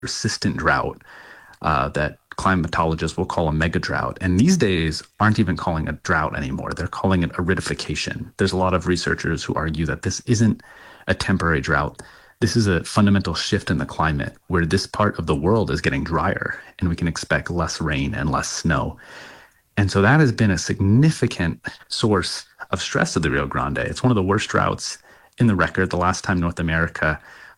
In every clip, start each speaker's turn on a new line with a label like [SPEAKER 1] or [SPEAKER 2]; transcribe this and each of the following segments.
[SPEAKER 1] persistent drought that climatologists will call a mega drought. And these days aren't even calling it drought anymore. They're calling it aridification. There's a lot of researchers who argue that this isn't a temporary drought. This is a fundamental shift in the climate where this part of the world is getting drier and we can expect less rain and less snow. And so that has been a significant source of stress to the Rio Grande. It's one of the worst droughts in the record. The last time North America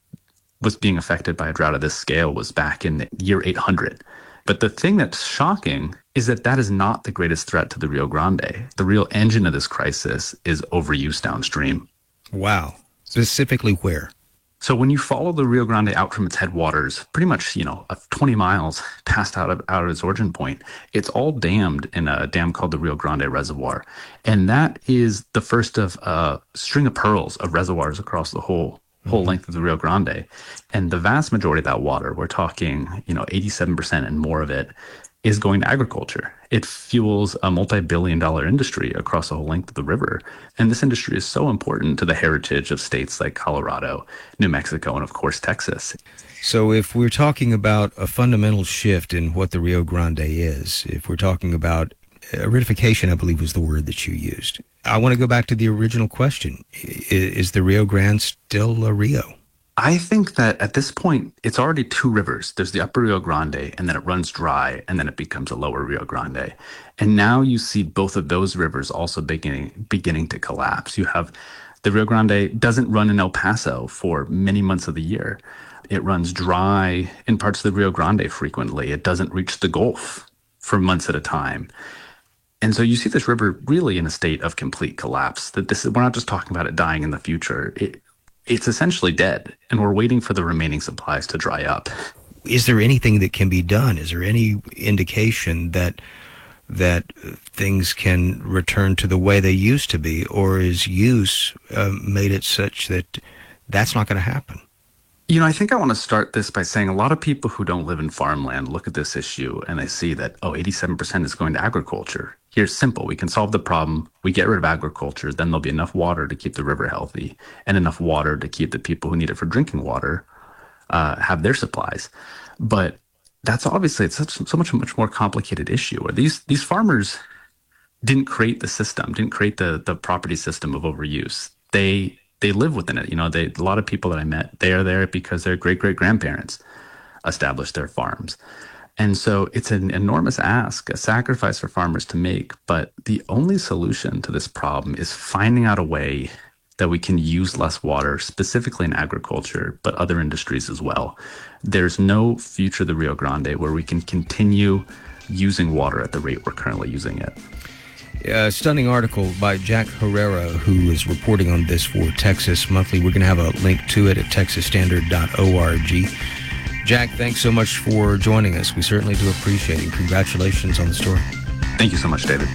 [SPEAKER 1] was being affected by a drought of this scale was back in the year 800. But the thing that's shocking is that that is not the greatest threat to the Rio Grande. The real engine of this crisis is overuse downstream.
[SPEAKER 2] Wow. Specifically where?
[SPEAKER 1] So when you follow the Rio Grande out from its headwaters, pretty much, 20 miles past out of its origin point, it's all dammed in a dam called the Rio Grande Reservoir. And that is the first of a string of pearls of reservoirs across the whole length of the Rio Grande. And the vast majority of that water, we're talking, 87% and more of it, is going to agriculture. It fuels a multi-billion-dollar industry across the whole length of the river. And this industry is so important to the heritage of states like Colorado, New Mexico, and of course, Texas.
[SPEAKER 2] So if we're talking about a fundamental shift in what the Rio Grande is, if we're talking about aridification, I believe was the word that you used, I want to go back to the original question. Is the Rio Grande still a Rio?
[SPEAKER 1] I think that at this point, it's already two rivers. There's the upper Rio Grande, and then it runs dry, and then it becomes a lower Rio Grande. And now you see both of those rivers also beginning to collapse. You have the Rio Grande doesn't run in El Paso for many months of the year. It runs dry in parts of the Rio Grande frequently. It doesn't reach the Gulf for months at a time. And so you see this river really in a state of complete collapse. We're not just talking about it dying in the future. It's essentially dead, and we're waiting for the remaining supplies to dry up.
[SPEAKER 2] Is there anything that can be done? Is there any indication that things can return to the way they used to be, or is use made it such that that's not going to happen?
[SPEAKER 1] I think I want to start this by saying a lot of people who don't live in farmland look at this issue and they see that, 87% is going to agriculture. Here's simple. We can solve the problem. We get rid of agriculture. Then there'll be enough water to keep the river healthy and enough water to keep the people who need it for drinking water have their supplies. But that's obviously, it's so much more complicated issue where these farmers didn't create the system, didn't create the property system of overuse. They live within it. A lot of people that I met, they are there because their great-great-grandparents established their farms. And so it's an enormous ask, a sacrifice for farmers to make. But the only solution to this problem is finding out a way that we can use less water, specifically in agriculture, but other industries as well. There's no future of the Rio Grande where we can continue using water at the rate we're currently using it.
[SPEAKER 2] A stunning article by Jack Herrera, who is reporting on this for Texas Monthly. We're going to have a link to it at texasstandard.org. Jack, thanks so much for joining us. We certainly do appreciate it. Congratulations on the story.
[SPEAKER 1] Thank you so much, David.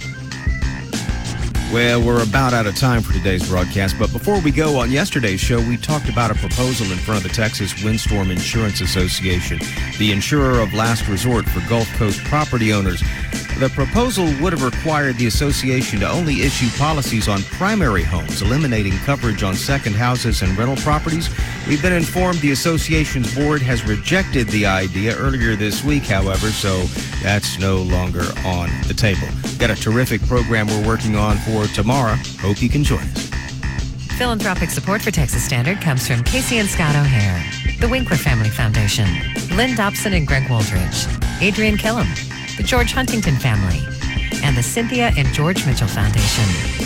[SPEAKER 2] Well, we're about out of time for today's broadcast, but before we go, on yesterday's show, we talked about a proposal in front of the Texas Windstorm Insurance Association, the insurer of last resort for Gulf Coast property owners. The proposal would have required the association to only issue policies on primary homes, eliminating coverage on second houses and rental properties. We've been informed the association's board has rejected the idea earlier this week, however, so that's no longer on the table. Got a terrific program we're working on for tomorrow. Hope you can join us.
[SPEAKER 3] Philanthropic support for Texas Standard comes from Casey and Scott O'Hare, the Winkler Family Foundation, Lynn Dobson and Greg Waldridge, Adrian Killam, the George Huntington family, and the Cynthia and George Mitchell Foundation.